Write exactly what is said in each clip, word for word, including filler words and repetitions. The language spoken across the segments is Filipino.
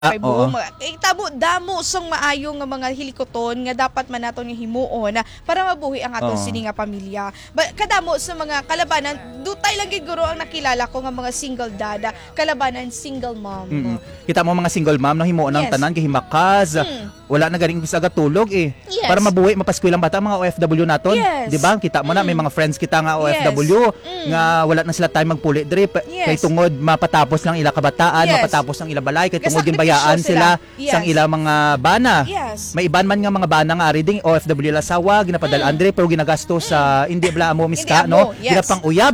Kay oo. buong mga eh, tabo damo sang maayo nga mga hilikoton nga dapat man naton nga himuon na para mabuhi ang aton Oo. sini nga pamilya. Ba, kadamo sa mga kalabanan, dutay lang gid guro ang nakilala ko nga mga single dada, kalabanan single mom. Mm-mm. Kita mo mga single mom no himuon ang Yes. tanan kay himakas. Mm. Wala na galing bisa tulog eh. Yes. Para mabuhi mapaskwela ang bata mga O F W naton. Yes. 'Di ba? Kita mo na may Mm. mga friends kita nga O F W Mm. nga wala na sila time magpuli diri pa- Yes. kay tungod mapatapos lang ila kabataan, Yes. mapatapos lang ila balay kay tungod Kasakripisyo ginbayaan sila, sila. Yes. sang ila mga bana. Yes. May iban man nga mga bana nga ari ding O F W lasawa ginapadalaan diri pero ginagasto sa hindi bla mo miska Hindi no. amo, yes. Ginapang uyab.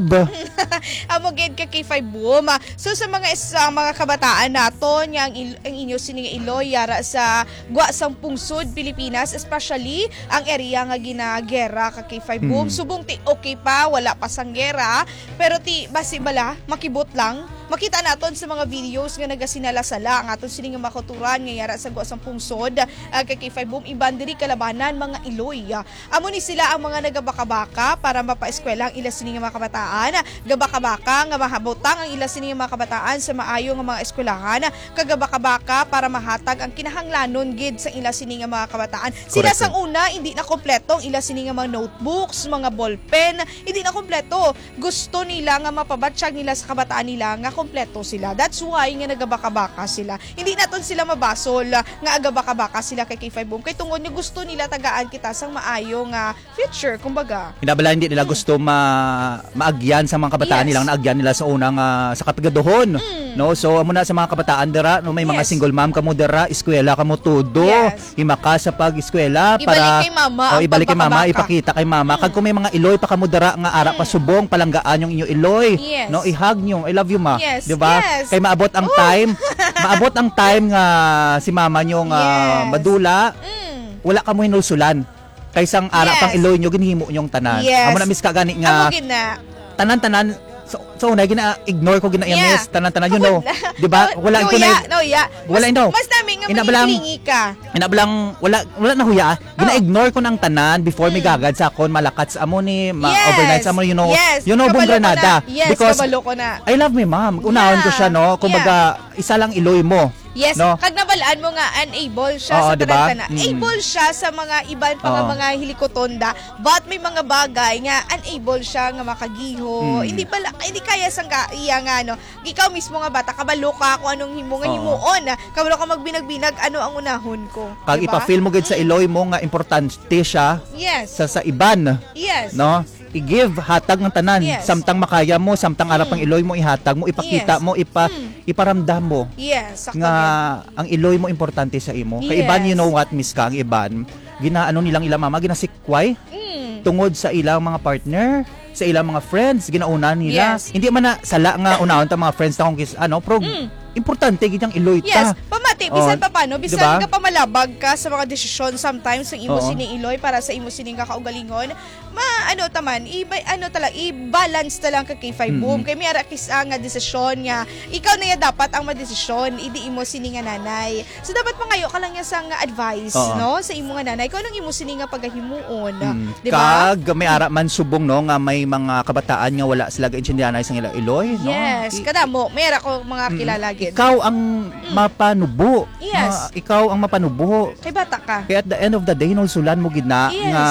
Amo gid ka K five boom. So sa mga sa mga kabataan naton nga ang, il- ang inyo sining Iloy yara sa gwa sang pungsod Pilipinas, especially ang area nga ginagera ka K five boom. Hmm. Subong ti okay pa, wala pa sang gera, pero ti basi bala makibot lang. Makita naton sa mga videos nga nagasinala-sala ang aton sining nga makuturan nga yara sa gwa sang pungsod uh, kay K five boom iban diri kalabanan mga Iloy. Amo ni sila ang mga nagabaka-baka para mapaeskwela ang ila sining nga mga kabataan. Gabaka-baka nga mahabutang ang ila sining nga mga kabataan sa maayo nga mga eskwelahan. Kagabaka-baka para mahatag ang kinahanglanon gid sa ila sining nga mga kabataan. Sila Correct. sang una hindi na kompleto ang ila sining nga mga notebooks, mga ballpen, hindi na kompleto. Gusto nila nga mapabatsyag nila sa kabataan nila nga kompleto sila. That's why nga nagabaka-baka sila. Hindi naton sila mabasol uh, nga agabaka-baka sila kay K five boom kay tungod nga gusto nila tagaan kita sang maayo nga future kumbaga. Hinabala hindi nila gusto ma maagyan sa mga kabataan Yes. nilang naagyan nila sa unang uh, sa kapigadohon. No, so amo na sa mga kabataan dira no may mga Yes. single mom kamo dira, eskwela kamo tudo, Yes. himaka sa pag-eskwela Ibalik para kay mama oh, ang ibalik kay mama, pagbaka-baka. ipakita kay mama. Kag kung may mga Iloy pa kamo dira nga ara pa subong palanggaan yung inyo Iloy. Yes. No, ihag nyo. I love you ma. Yes, 'Di ba? yes. Kay maabot ang time, maabot ang time nga si mama nyo nga Yes. madula, Mm. wala kamo hinulsulan. Kaysang ara Yes. pang Iloy nyo ginhimo nyong tanan. Yes. Amo na miss ka gani Amo nga gid na. tanan-tanan so, so una gina-ignore ko gina Yeah. miss tanan-tanan you know. Wala. 'Di ba? Wala no, ko na ya, no, ya. wala Mas- ino. Mas dami nga Inabalang- manilingi ka. Inabalang wala wala na huya. Gina-ignore ko ng tanan before mi gagad sa akon malakat sa amo ni ma Oh. Yes. overnight sa amo you know. Yes. You know Kabalo Bong ko Granada na. Yes, because kabalo ko na. I love me ma'am. Unahon ko Yeah. siya no. Kumbaga isa lang Iloy mo. Yes, No? kag nabalaan mo nga unable siya Oo, sa diba? tarantana. Mm. Able siya sa mga iban pa nga Oo. mga hilikotonda, but may mga bagay nga unable siya nga makagiho. Mm. Hindi pala hindi kaya sang ka iya nga no. Ikaw mismo nga bata kabalo ka kung anong himo nga Oo. himuon. Kabalo ka magbinag-binag ano ang unahon ko. Kag Diba? ipa-feel mo gid sa Iloy mo nga importante siya Yes. sa sa iban. Yes. No? I-give hatag ng tanan. Yes. Samtang makaya mo, samtang arap ang Iloy mo ihatag mo, ipakita Yes. mo, ipa Mm. iparamdam mo Yes. sakto nga yan. ang Iloy mo importante sa imo. Kay iban Yes. you know what miss ka ang iban, ginaano nilang ila mama ginasikway Mm. tungod sa ilang mga partner, sa ilang mga friends, ginauna nila. Yes. Hindi man na sala nga unahon ta mga friends ta kung kis ano, pro Mm. importante gid ang Iloy Yes, ta. pamati, bisan Oh, pa paano, bisan diba? ka pamalabag ka sa mga desisyon sometimes ng imo Oo. sining Iloy para sa imo sining kakaugalingon, ma ano taman, iba ano tala i-balance ta lang ka kay five boom. Mm-mm. Kay may ara kis ah, nga desisyon nga ikaw na ya dapat ang madesisyon, idi imo sining nga nanay. So dapat mangayo ka lang ya sang nga advice, Oo. no, sa imo nga nanay. Kung anong imo sining nga pagahimuon, Mm. di ba? Kag may ara man subong no nga may mga kabataan nga wala sila gaintindihan sa ilang Iloy, no? Yes, I- kada mo, may ara ko mga Mm. kilala gid. Ikaw ang mapanubo. Yes. Nga, ikaw ang mapanubo. Kay bata ka. Kaya at the end of the day, nulsulan mo gid na Yes. nga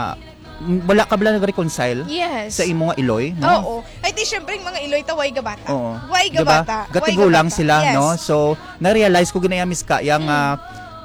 mm, wala ka bala nag-reconcile Yes. sa imo nga Iloy, no? Oo. Ay di syempre yung mga Iloy ta way gabata. Oo. Way Diba? gabata. Gatigulang sila, yes. no? So, na-realize ko ginaya miss ka yang ah,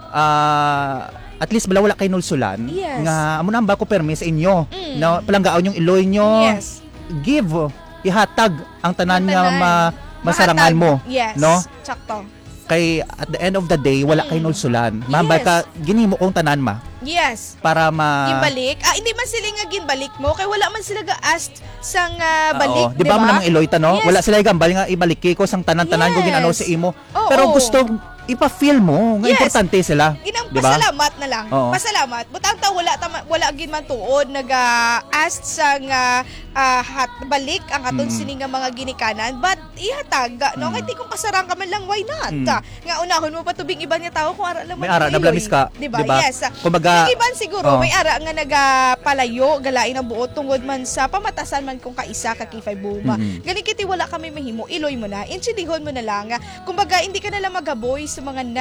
ah, at least bala wala kay nulsulan Yes. nga amo nang ba ko permi sa inyo Mm. na palanggaon yung Iloy nyo. Yes. Give, ihatag ang tanan Ang nga tanan. ma, masarangan Mahatag. mo, Yes. no? Sakto. Kay at the end of the day wala kay Mm. nulsulan. Mambay Yes. ka ginhimo kong tanan ma Yes. para ma Ginbalik. Ah, hindi man sila nga ginbalik mo kay wala man sila ga-ask sang ah, balik, Oo, di ba mo namang Iloy ta, no? Yes. Wala sila gambal nga ibalik ko sang tanan-tanan ko Yes. ginano sa imo. Oo. Pero gusto ipa-feel mo nga Yes. importante sila. Ginang Di ba? pasalamat na lang. Oo. Pasalamat. Butang ta wala ta wala gid man tuod naga-ask sang ah, ah, hat balik ang aton Mm. sining nga mga ginikanan but ihatag no Mm. kay ti kung kasarang ka man lang why not Mm. nga unahon mo pa tubing iba nga tao kung ara lang May ara, nablamis ka, di ba? di ba? Yes. Kumbaga, Yung iban siguro oh. may ara nga nagapalayo galain ang buot tungod man sa pamatasan man kung kaisa ka kifay buma. Mhm. Gani kiti wala kami mahimo iloy mo na insidihon mo na lang. Kumbaga hindi ka na lang magaboy sa mga